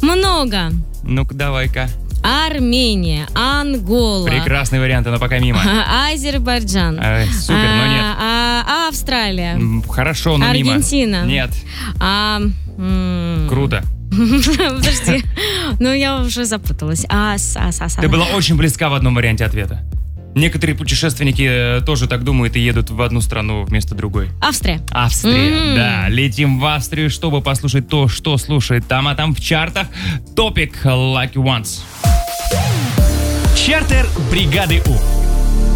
Много. Ну-ка, давай-ка. Армения, Ангола. Прекрасные варианты, но пока мимо. Азербайджан. Супер, но нет. Австралия. Хорошо, но мимо. Аргентина. Нет. Круто. Подожди. Ну, я уже запуталась. Ты была очень близка в одном варианте ответа. Некоторые путешественники тоже так думают и едут в одну страну вместо другой. Австрия. Австрия, да. Летим в Австрию, чтобы послушать то, что слушает там, а там в чартах топик Lucky Ones. Чартер бригады У.